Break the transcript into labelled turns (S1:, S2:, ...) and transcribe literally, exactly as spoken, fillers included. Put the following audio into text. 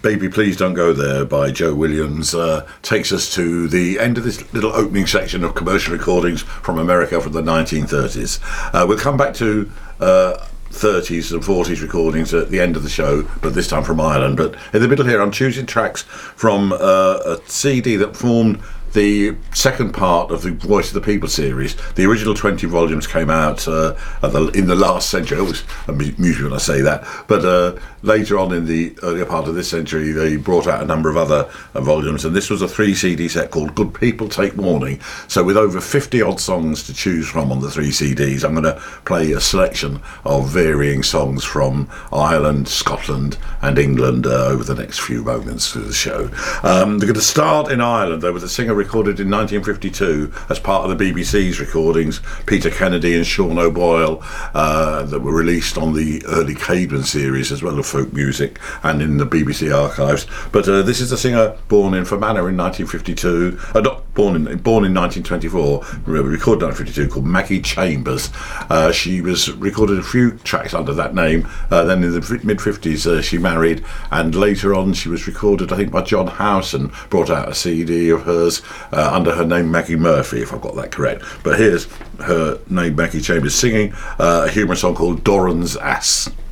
S1: Baby Please Don't Go There by Joe Williams uh, takes us to the end of this little opening section of commercial recordings from America from the nineteen thirties. Uh, we'll come back to uh, thirties and forties recordings at the end of the show, but this time from Ireland. But in the middle here, I'm choosing tracks from uh, a C D that formed the second part of the Voice of the People series. The original twenty volumes came out uh, at the, in the last century. I always amuse me when I say that. But uh, later on in the earlier part of this century, they brought out a number of other uh, volumes, and this was a three C D set called Good People Take Warning. So with over fifty odd songs to choose from on the three C Ds, I'm going to play a selection of varying songs from Ireland, Scotland and England uh, over the next few moments through the show. Um, they're going to start in Ireland, though, with a singer recorded in nineteen fifty-two as part of the B B C's recordings, Peter Kennedy and Sean O'Boyle, uh, that were released on the early Caedmon series as well as folk music and in the B B C archives. But uh, this is a singer born in Fermanagh in nineteen fifty-two, uh, not born in born in nineteen twenty-four, recorded in nineteen fifty-two, called Maggie Chambers. Uh, she was recorded a few tracks under that name. Uh, then in the mid fifties uh, she married, and later on she was recorded, I think, by John Howson, brought out a C D of hers Uh, under her name Maggie Murphy, if I've got that correct. But here's her name, Maggie Chambers, singing uh, a humorous song called Doran's Ass.